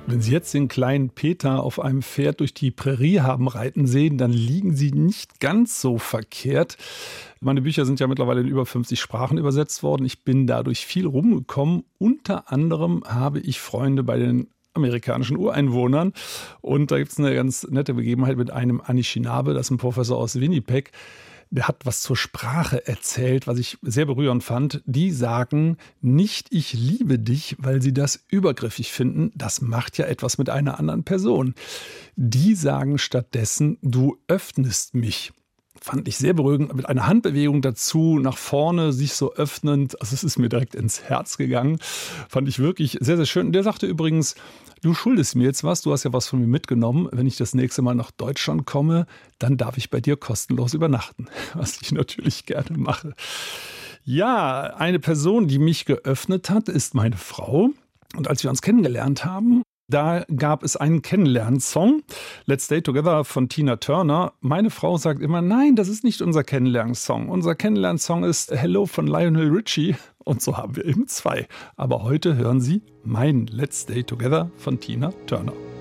Wenn Sie jetzt den kleinen Peter auf einem Pferd durch die Prärie haben reiten sehen, dann liegen Sie nicht ganz so verkehrt. Meine Bücher sind ja mittlerweile in über 50 Sprachen übersetzt worden. Ich bin dadurch viel rumgekommen. Unter anderem habe ich Freunde bei den amerikanischen Ureinwohnern. Und da gibt es eine ganz nette Begebenheit mit einem Anishinaabe, das ist ein Professor aus Winnipeg. Der hat was zur Sprache erzählt, was ich sehr berührend fand. Die sagen nicht, ich liebe dich, weil sie das übergriffig finden. Das macht ja etwas mit einer anderen Person. Die sagen stattdessen, du öffnest mich. Fand ich sehr beruhigend, mit einer Handbewegung dazu, nach vorne, sich so öffnend. Also es ist mir direkt ins Herz gegangen. Fand ich wirklich sehr, sehr schön. Der sagte übrigens, du schuldest mir jetzt was, du hast ja was von mir mitgenommen. Wenn ich das nächste Mal nach Deutschland komme, dann darf ich bei dir kostenlos übernachten. Was ich natürlich gerne mache. Ja, eine Person, die mich geöffnet hat, ist meine Frau. Und als wir uns kennengelernt haben, da gab es einen Kennenlernsong, Let's Stay Together von Tina Turner. Meine Frau sagt immer, nein, das ist nicht unser Kennenlernsong. Unser Kennenlernsong ist Hello von Lionel Richie. Und so haben wir eben zwei. Aber heute hören Sie meinen Let's Stay Together von Tina Turner.